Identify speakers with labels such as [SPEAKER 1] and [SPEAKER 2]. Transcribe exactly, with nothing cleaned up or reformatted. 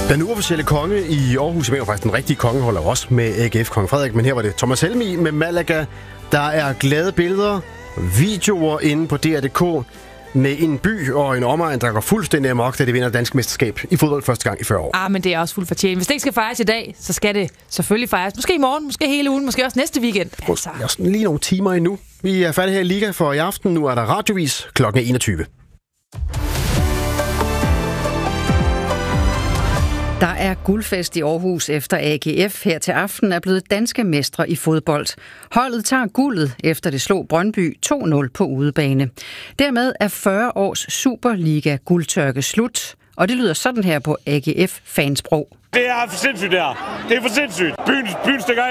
[SPEAKER 1] Den uofficielle konge i Aarhus, jeg mener faktisk den rigtige konge, holder også med A G F Kong Frederik, men her var det Thomas Helmig med Malaga. Der er glade billeder, videoer inde på D R punktum d k med en by og en omegn, der går fuldstændig amok, da de vinder dansk mesterskab i fodbold første gang i fyrre år.
[SPEAKER 2] Ah, men det er også fuldt fortjent. Hvis det ikke skal fejres i dag, så skal det selvfølgelig fejres. Måske i morgen, måske hele ugen, måske også næste weekend.
[SPEAKER 1] Altså. Jeg er sådan lige nogle timer endnu. Vi er færdige her i Liga for i aften. Nu er der radiovis klokken enogtyve.
[SPEAKER 3] Der er guldfest i Aarhus efter A G F her til aften er blevet danske mestre i fodbold. Holdet tager guldet efter det slog Brøndby to nul på udebane. Dermed er fyrre års Superliga-guldtørke slut, og det lyder sådan her på A G F-fansprog.
[SPEAKER 4] Det er for sindssygt, det her. Det er for sindssygt. Byen, byen stikker